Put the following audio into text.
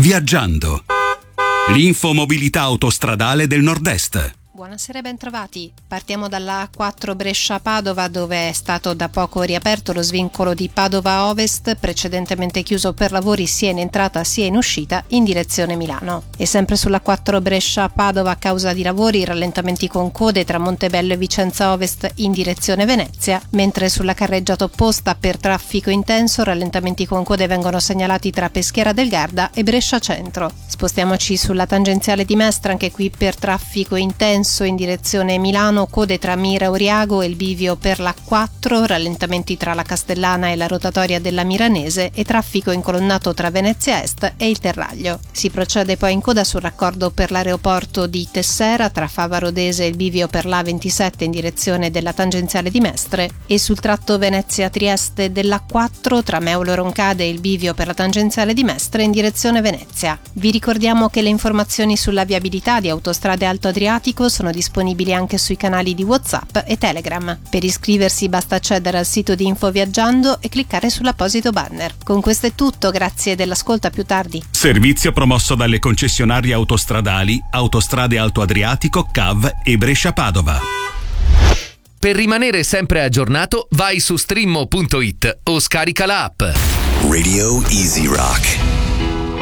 Viaggiando. L'infomobilità autostradale del Nord-Est. Buonasera e bentrovati. Partiamo dalla A4 Brescia-Padova, dove è stato da poco riaperto lo svincolo di Padova Ovest, precedentemente chiuso per lavori sia in entrata sia in uscita in direzione Milano. E sempre sulla A4 Brescia-Padova, a causa di lavori, rallentamenti con code tra Montebello e Vicenza Ovest in direzione Venezia, mentre sulla carreggiata opposta per traffico intenso rallentamenti con code vengono segnalati tra Peschiera del Garda e Brescia Centro. Spostiamoci sulla tangenziale di Mestre, anche qui per traffico intenso in direzione Milano, code tra Mira Oriago e il bivio per la 4, rallentamenti tra la Castellana e la rotatoria della Miranese e traffico incolonnato tra Venezia Est e il Terraglio. Si procede poi in coda sul raccordo per l'aeroporto di Tessera tra Fava Rodese e il bivio per la 27 in direzione della tangenziale di Mestre e sul tratto Venezia-Trieste della 4 tra Meulo Roncade e il bivio per la tangenziale di Mestre in direzione Venezia. Vi ricordiamo che le informazioni sulla viabilità di Autostrade Alto Adriatico sono disponibili anche sui canali di WhatsApp e Telegram. Per iscriversi basta accedere al sito di Info Viaggiando e cliccare sull'apposito banner. Con questo è tutto, grazie dell'ascolto, a più tardi. Servizio promosso dalle concessionarie autostradali Autostrade Alto Adriatico, CAV e Brescia-Padova. Per rimanere sempre aggiornato, vai su streammo.it o scarica la app. Radio Easy Rock.